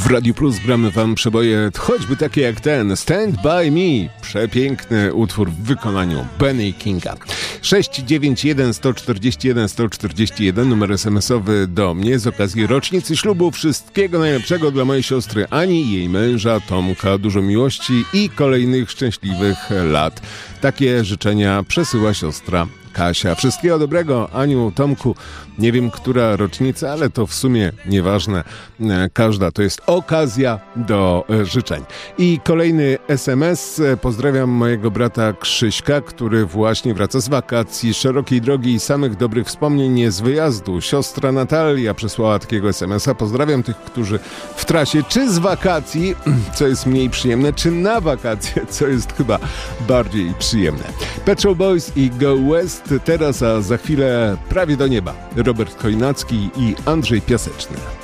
W Radiu Plus gramy wam przeboje choćby takie jak ten Stand By Me. Przepiękny utwór w wykonaniu Benny Kinga. 691 141 141 numer SMS-owy do mnie z okazji rocznicy ślubu. Wszystkiego najlepszego dla mojej siostry Ani i jej męża Tomka. Dużo miłości i kolejnych szczęśliwych lat. Takie życzenia przesyła siostra Kasia. Wszystkiego dobrego, Aniu, Tomku. Nie wiem, która rocznica, ale to w sumie nieważne. Każda to jest okazja do życzeń. I kolejny SMS. Pozdrawiam mojego brata Krzyśka, który właśnie wraca z wakacji, szerokiej drogi i samych dobrych wspomnień z wyjazdu. Siostra Natalia przesłała takiego SMS-a. Pozdrawiam tych, którzy w trasie, czy z wakacji, co jest mniej przyjemne, czy na wakacje, co jest chyba bardziej przyjemne. Pet Shop Boys i Go West teraz, a za chwilę prawie do nieba. Robert Chojnacki i Andrzej Piaseczny.